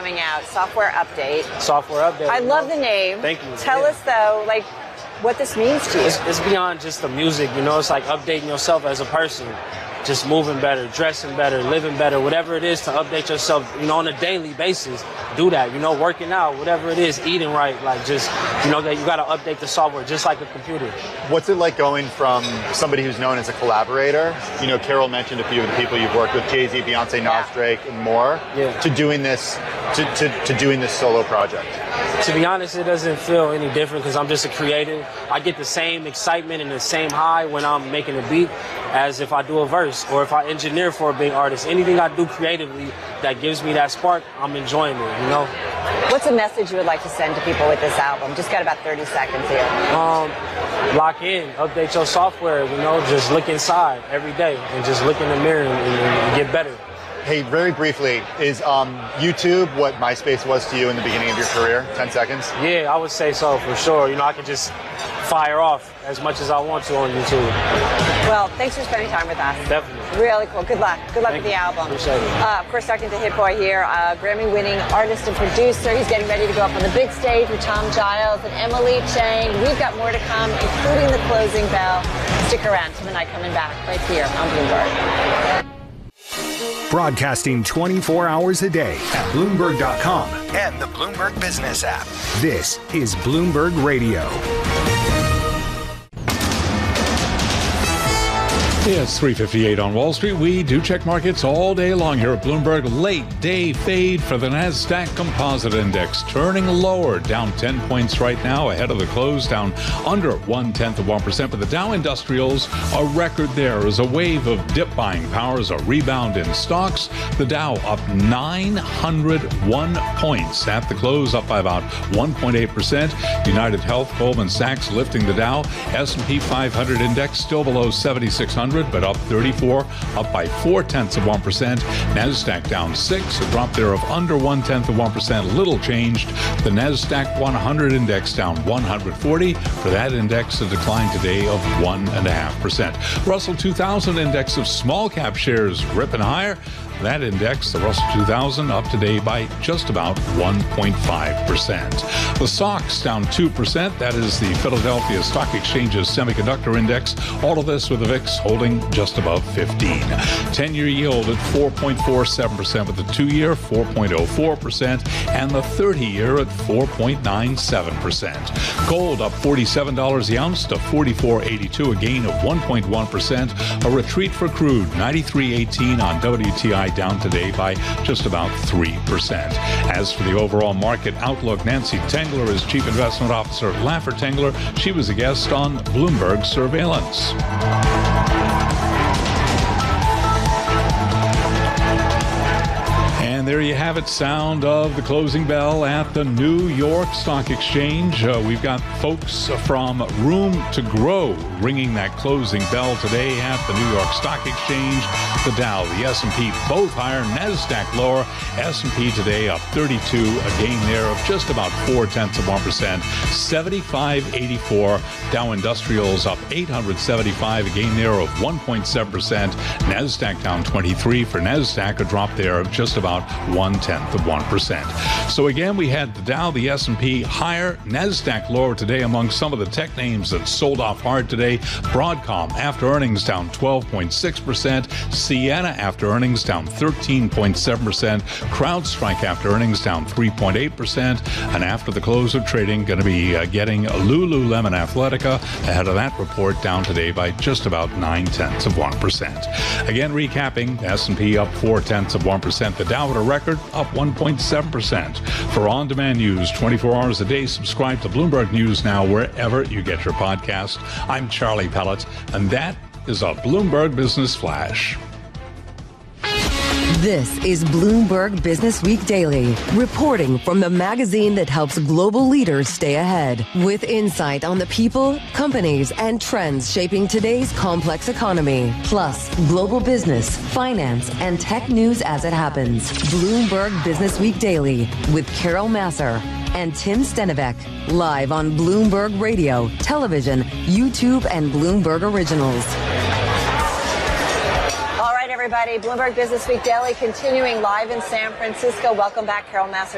coming out, Software Update. Software Update. I love the name. Thank you. Tell us, though, like, what this means to you. It's beyond just the music, you know. It's like updating yourself as a person. Just moving better, dressing better, living better, whatever it is to update yourself, you know, on a daily basis. Do that, you know, working out, whatever it is, eating right, like just, you know, that you got to update the software just like a computer. What's it like going from somebody who's known as a collaborator, you know, Carol mentioned a few of the people you've worked with, Jay-Z, Beyonce, Nas, Drake, and more, to doing this, to doing this solo project? To be honest, it doesn't feel any different because I'm just a creative. I get the same excitement and the same high when I'm making a beat as if I do a verse or if I engineer for a big artist. Anything I do creatively that gives me that spark, I'm enjoying it, you know? What's a message you would like to send to people with this album? Just got about 30 seconds here. Lock in, update your software, you know, just look inside every day and just look in the mirror and get better. Hey, very briefly, is YouTube what MySpace was to you in the beginning of your career? 10 seconds? Yeah, I would say so for sure. You know, I could just fire off as much as I want to on YouTube. Well, thanks for spending time with us. Definitely. Really cool. Good luck. Good luck with the album. Appreciate it. Of course, talking to Hit Boy here, Grammy-winning artist and producer. He's getting ready to go up on the big stage with Tom Giles and Emily Chang. We've got more to come, including the closing bell. Stick around. Tim and I coming back right here on Bloomberg. Broadcasting 24 hours a day at Bloomberg.com and the Bloomberg Business app. This is Bloomberg Radio. It's 3:58 on Wall Street. We do check markets all day long here at Bloomberg. Late day fade for the NASDAQ Composite Index, turning lower, down 10 points right now, ahead of the close, down under 0.1%. But the Dow Industrials, a record there is a wave of dip buying powers, a rebound in stocks. The Dow up 901 points at the close, up by about 1.8%. United Health, Goldman Sachs lifting the Dow. S&P 500 index still below 7,600. But up 34, up by 0.4%. NASDAQ down 6, a drop there of under 0.1%, little changed. The NASDAQ 100 index down 140. For that index, a decline today of 1.5%. Russell 2000 index of small cap shares ripping higher. That index, the Russell 2000, up today by just about 1.5%. The SOX down 2%. That is the Philadelphia Stock Exchange's semiconductor index. All of this with the VIX holding just above 15. 10-year yield at 4.47%, with the 2-year 4.04%, and the 30-year at 4.97%. Gold up $47 the ounce to $44.82, a gain of 1.1%. A retreat for crude, 93.18 on WTI, down today by just about 3%. As for the overall market outlook, Nancy Tengler is Chief Investment Officer at Laffer Tengler. She was a guest on Bloomberg Surveillance. And there you have it, sound of the closing bell at the New York Stock Exchange. We've got folks from Room to Grow ringing that closing bell today at the New York Stock Exchange. The Dow, the S&P, both higher. NASDAQ lower. S&P today up 32, a gain there of just about 0.4%. 75.84. Dow Industrials up 875, a gain there of 1.7%. NASDAQ down 23. For NASDAQ, a drop there of just about 0.1%. So again, we had the Dow, the S&P higher, NASDAQ lower today among some of the tech names that sold off hard today. Broadcom after earnings down 12.6%. Ciena after earnings down 13.7%. CrowdStrike after earnings down 3.8%. And after the close of trading, going to be getting Lululemon Athletica ahead of that report, down today by just about 0.9%. Again, recapping, S&P up 0.4%. The Dow at a record up 1.7%. For on-demand news 24 hours a day, subscribe to Bloomberg News Now wherever you get your podcast. I'm Charlie Pellet, and that is a Bloomberg Business Flash. This is Bloomberg Business Week Daily, reporting from the magazine that helps global leaders stay ahead, with insight on the people, companies, and trends shaping today's complex economy, plus global business, finance, and tech news as it happens. Bloomberg Business Week Daily with Carol Massar and Tim Stenivek, live on Bloomberg Radio, television, YouTube, and Bloomberg Originals. Everybody, Bloomberg Business Week Daily continuing live in San Francisco. Welcome back, Carol Massar.